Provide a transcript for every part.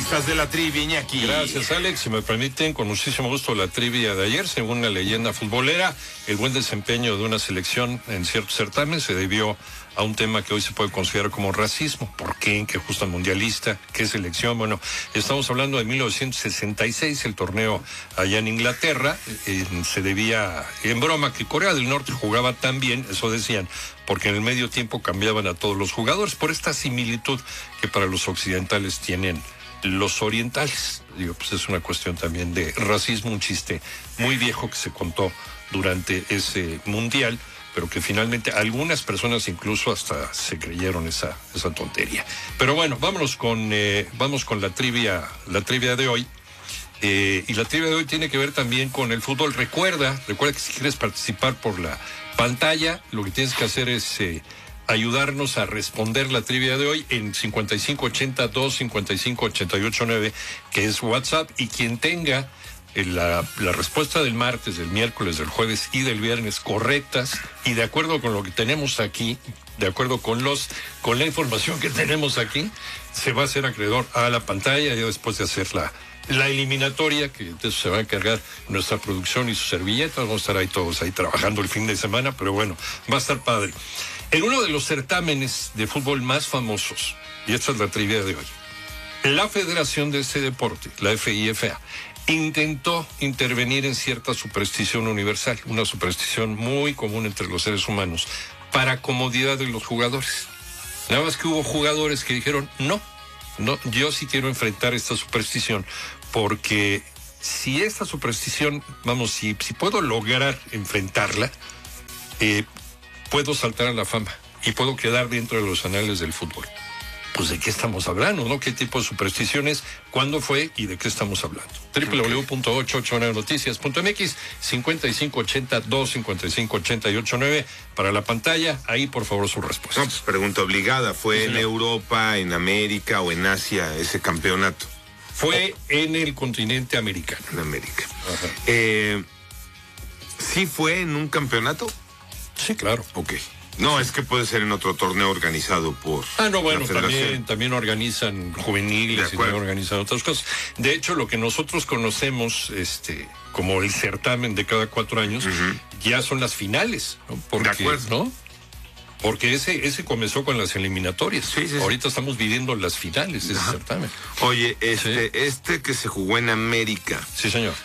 finalistas de la trivia, Iñaki. Gracias, Alex. Si me permiten, con muchísimo gusto la trivia de ayer. Según la leyenda futbolera, el buen desempeño de una selección en cierto certamen se debió a un tema que hoy se puede considerar como racismo. ¿Por qué? ¿En qué justa mundialista? ¿Qué selección? Bueno, estamos hablando de 1966, el torneo allá en Inglaterra. Se debía, en broma, que Corea del Norte jugaba tan bien, eso decían, porque en el medio tiempo cambiaban a todos los jugadores por esta similitud que para los occidentales tienen los orientales. Digo, pues es una cuestión también de racismo, un chiste muy viejo que se contó durante ese mundial, pero que finalmente algunas personas incluso hasta se creyeron esa tontería. Pero bueno, vamos con la trivia de hoy. Y la trivia de hoy tiene que ver también con el fútbol. Recuerda que si quieres participar por la pantalla, lo que tienes que hacer es ayudarnos a responder la trivia de hoy en 5582-5588-9, que es WhatsApp, y quien tenga la respuesta del martes, del miércoles, del jueves y del viernes correctas, y de acuerdo con lo que tenemos aquí, de acuerdo con la información que tenemos aquí, se va a hacer acreedor a la pantalla, ya después de hacer la eliminatoria, que de eso se va a encargar nuestra producción y sus servilletas. Vamos a estar ahí todos trabajando el fin de semana, pero bueno, va a estar padre. En uno de los certámenes de fútbol más famosos, y esta es la trivia de hoy, la federación de este deporte, la FIFA, intentó intervenir en cierta superstición universal, una superstición muy común entre los seres humanos, para comodidad de los jugadores. Nada más que hubo jugadores que dijeron, no, yo sí quiero enfrentar esta superstición, porque si esta superstición, si puedo lograr enfrentarla, puedo saltar a la fama y puedo quedar dentro de los anales del fútbol. Pues ¿de qué estamos hablando, no? ¿Qué tipo de supersticiones? ¿Cuándo fue? ¿Y de qué estamos hablando? www.889noticias.mx 5582-5588-9 para la pantalla. Ahí, por favor, su respuesta. No, pues pregunta obligada. ¿Fue en Europa, en América o en Asia ese campeonato? Fue en el continente americano. En América. ¿Sí fue en un campeonato? Sí, claro. Ok. No, es que puede ser en otro torneo organizado por bueno, la federación. también organizan juveniles y también organizan otras cosas. De hecho, lo que nosotros conocemos como el certamen de cada 4 años, ya son las finales, ¿no? Porque, de acuerdo. ¿no? Porque ese comenzó con las eliminatorias. Sí. Ahorita estamos viviendo las finales de ese certamen. Oye, este que se jugó en América. Sí, señor.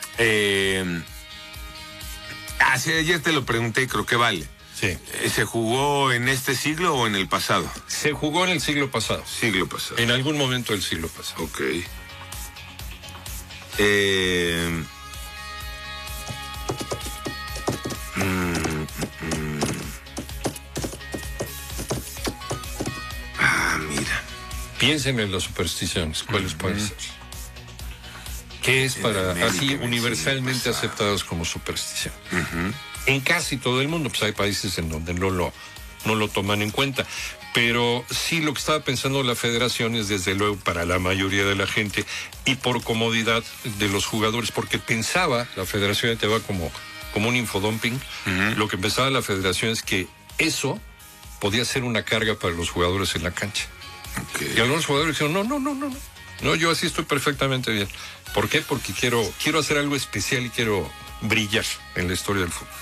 Ayer te lo pregunté y creo que vale. Sí. ¿Se jugó en este siglo o en el pasado? Se jugó en el siglo pasado. Siglo pasado. En algún momento del siglo pasado. Ok. Mira. Piensen en las supersticiones. ¿Cuáles pueden ser? ¿Qué es para así universalmente aceptadas como superstición? En casi todo el mundo, pues hay países en donde no lo toman en cuenta. Pero sí, lo que estaba pensando la federación es, desde luego, para la mayoría de la gente y por comodidad de los jugadores, porque pensaba la federación, te va como un infodumping, lo que pensaba la federación es que eso podía ser una carga para los jugadores en la cancha. Okay. Y algunos jugadores dijeron, no, yo así estoy perfectamente bien. ¿Por qué? Porque quiero hacer algo especial y quiero brillar en la historia del fútbol.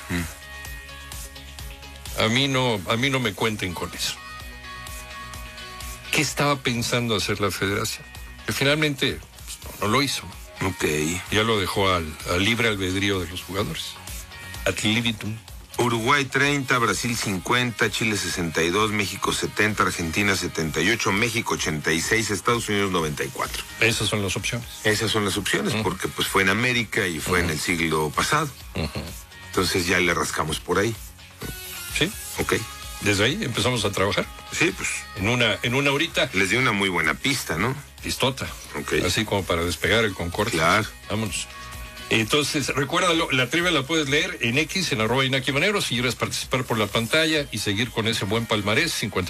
A mí no me cuenten con eso. ¿Qué estaba pensando hacer la federación? Que finalmente no lo hizo. Ok. Ya lo dejó al libre albedrío de los jugadores. Ad libitum. Uruguay 30, Brasil 50, Chile 62, México 70, Argentina 78, México 86, Estados Unidos 94. Esas son las opciones. Esas son las opciones, porque pues fue en América y fue en el siglo pasado. Entonces ya le rascamos por ahí. Sí. Ok. Desde ahí empezamos a trabajar. Sí, pues. En una horita. Les di una muy buena pista, ¿no? Listota. Ok. Así como para despegar el Concorde. Claro. Vámonos. Entonces, recuérdalo, la trivia la puedes leer en X, en @IñakiManero, si quieres participar por la pantalla y seguir con ese buen palmarés,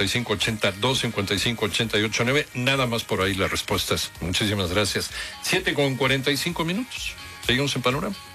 5582-5588-9, nada más por ahí las respuestas. Muchísimas gracias. 7:45. Seguimos en Panorama.